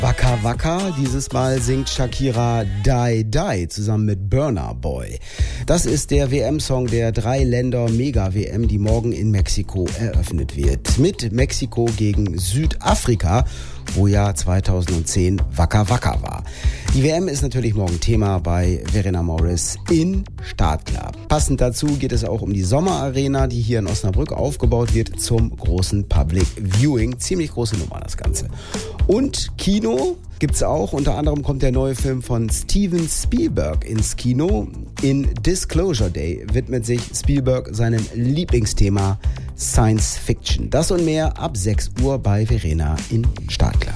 Waka Waka, dieses Mal singt Shakira Die Die zusammen mit Burna Boy. Das ist der WM-Song der 3-Länder-Mega-WM, die morgen in Mexiko eröffnet wird. Mit Mexiko gegen Südafrika, wo ja 2010 Waka Waka war. Die WM ist natürlich morgen Thema bei Verena Morris in Startklar. Passend dazu geht es auch um die Sommerarena, die hier in Osnabrück aufgebaut wird zum großen Public Viewing. Ziemlich große Nummer das Ganze. Und Kino gibt's auch. Unter anderem kommt der neue Film von Steven Spielberg ins Kino. In Disclosure Day widmet sich Spielberg seinem Lieblingsthema Science Fiction. Das und mehr ab 6 Uhr bei Verena in Startklar.